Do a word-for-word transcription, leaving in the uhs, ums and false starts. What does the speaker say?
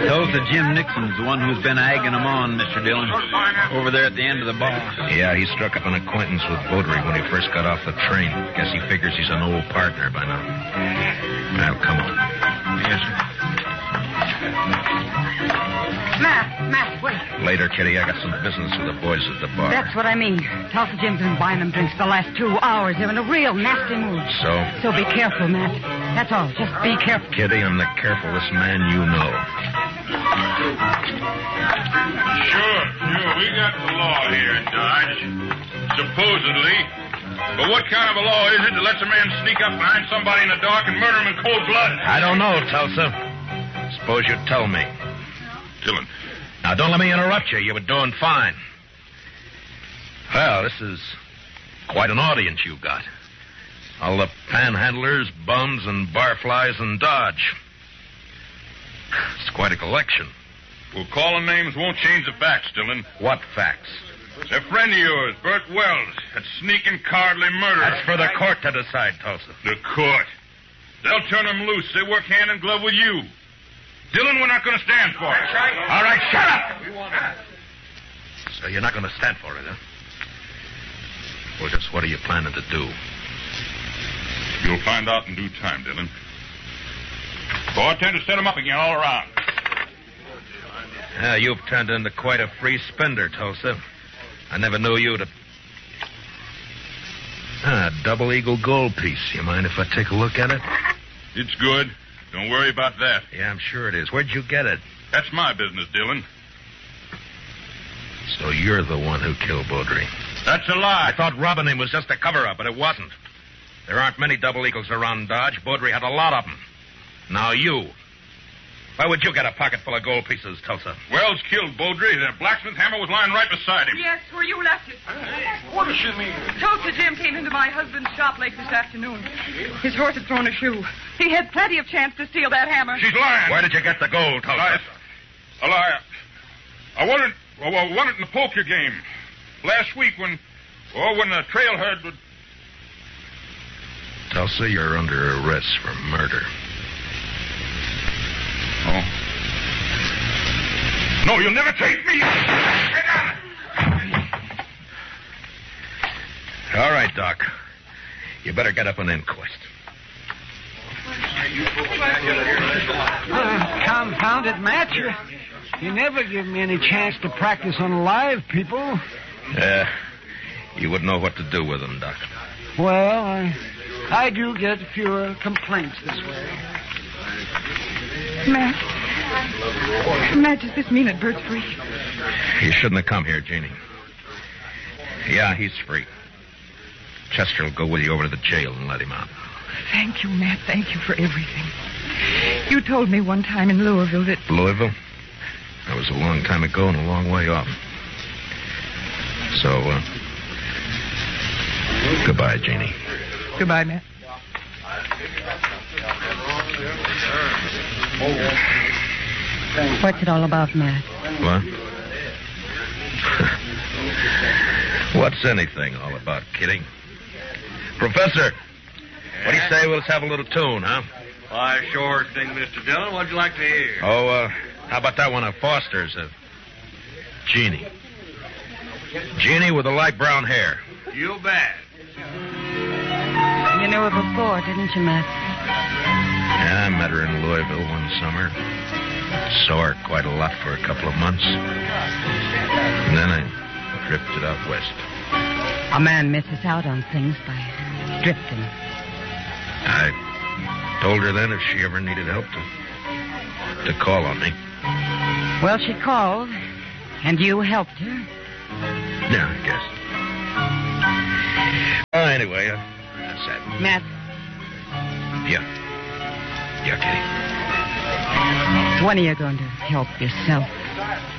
Tulsa Jim Nixon's the one who's been egging him on, Mister Dillon. Over there at the end of the bar. Yeah, he struck up an acquaintance with Beaudry when he first got off the train. Guess he figures he's an old partner by now. Well, come on. Yes, sir. Matt, Matt, wait. Later, Kitty, I got some business with the boys at the bar. That's what I mean. Tulsa Jim's been buying them drinks the last two hours. They're in a real nasty mood. So? So be careful, Matt. That's all. Just be careful. Kitty, I'm the carefulest man you know. Sure, sure. We got the law here in Dodge. Supposedly. But what kind of a law is it that lets a man sneak up behind somebody in the dark and murder him in cold blood? I don't know, Tulsa. Suppose you tell me. Dillon. Now, don't let me interrupt you. You were doing fine. Well, this is quite an audience you got. All the panhandlers, bums, and barflies in Dodge. It's quite a collection. Well, calling names won't change the facts, Dillon. What facts? A friend of yours, Bert Wells, that sneaking cowardly murderer. That's for the court to decide, Tulsa. The court? They'll turn him loose. They work hand in glove with you. Dillon, we're not going to stand for it. All right, shut up! So you're not going to stand for it, huh? Well, just what are you planning to do? You'll find out in due time, Dillon. So I intend to set him up again all around. Yeah, you've turned into quite a free spender, Tulsa. I never knew you to... Ah, double eagle gold piece. You mind if I take a look at it? It's good. Don't worry about that. Yeah, I'm sure it is. Where'd you get it? That's my business, Dillon. So you're the one who killed Beaudry. That's a lie. I thought robbing him was just a cover-up, but it wasn't. There aren't many double eagles around Dodge. Beaudry had a lot of them. Now you. Why would you get a pocket full of gold pieces, Tulsa? Wells killed Beaudry. The blacksmith hammer was lying right beside him. Yes, where you left it. What does she mean? Tulsa Jim came into my husband's shop late this afternoon. His horse had thrown a shoe. He had plenty of chance to steal that hammer. She's lying. Where did you get the gold, Tulsa? I, a lie. I won it, well, I won it in the poker game. Last week when, oh, when the trail herd would... Tulsa, you're under arrest for murder. Oh. No, you'll never take me. Get out. All right, Doc. You better get up an inquest. Uh, confound it, Matt. You, you never give me any chance to practice on live people. Yeah. You wouldn't know what to do with them, Doc. Well, I, I do get fewer complaints this way. Matt. Matt, does this mean that Bert's free? You shouldn't have come here, Jeannie. Yeah, he's free. Chester will go with you over to the jail and let him out. Thank you, Matt. Thank you for everything. You told me one time in Louisville that... Louisville? That was a long time ago and a long way off. So, uh... goodbye, Jeannie. Goodbye, Matt. What's it all about, Matt? What? What's anything all about, Kitty? Professor, what do you say we'll have a little tune, huh? Why, sure thing, Mister Dillon. What'd you like to hear? Oh, uh, how about that one of Foster's? Uh, Jeannie. Jeannie with the light brown hair. You bet. You knew her before, didn't you, Matt? Yeah, I met her in Louisville one summer. Saw her quite a lot for a couple of months. And then I drifted out west. A man misses out on things by drifting. I told her then if she ever needed help to, to call on me. Well, she called, and you helped her. Yeah, I guess. Well, anyway, uh, that's that. Matt. Yeah. Yeah, Kitty. When are you going to help yourself?